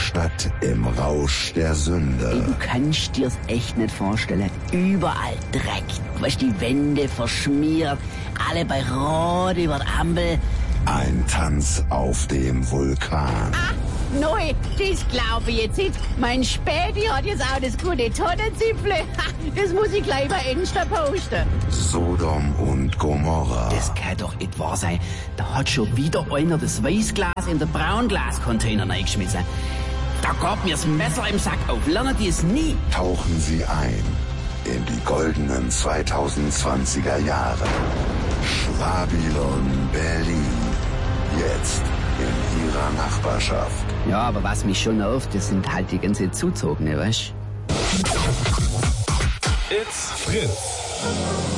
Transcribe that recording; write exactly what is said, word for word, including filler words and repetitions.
Stadt im Rausch der Sünde. Du kannst dir's echt nicht vorstellen. Überall Dreck. Weißt, die Wände verschmiert. Alle bei Rot über die Ampel. Ein Tanz auf dem Vulkan. Ah, neu, das glaube ich jetzt nicht. Mein Späti hat jetzt auch das gute Tonnenzipfle. Das muss ich gleich bei Insta posten. Sodom und Gomorra. Das kann doch nicht wahr sein. Da hat schon wieder einer das Weißglas in den Braunglascontainer reingeschmissen. Da gab mir's Messer im Sack auf. Lernen die es nie. Tauchen Sie ein in die goldenen zweitausendzwanziger Jahre. Schwabylon Berlin. Jetzt in Ihrer Nachbarschaft. Ja, aber was mich schon nervt, das sind halt die ganze Zuzogene, weißt? It's Fritz.